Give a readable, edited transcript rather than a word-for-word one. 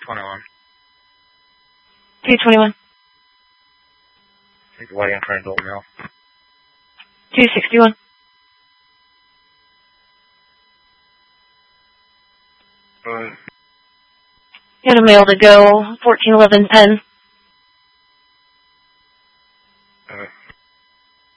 221. 221. Take the wedding for an adult male. 261. Got a male to go, 141110.